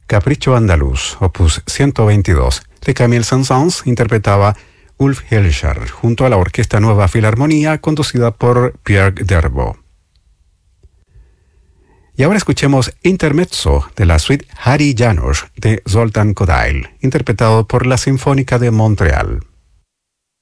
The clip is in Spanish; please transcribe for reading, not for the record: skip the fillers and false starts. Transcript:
Capricho Andaluz, opus 122, de Camille Saint-Saëns, interpretaba Ulf Hilscher, junto a la Orquesta Nueva Filarmonía, conducida por Pierre Dervaux. Y ahora escuchemos Intermezzo de la suite Hari János de Zoltán Kodály, interpretado por la Sinfónica de Montreal.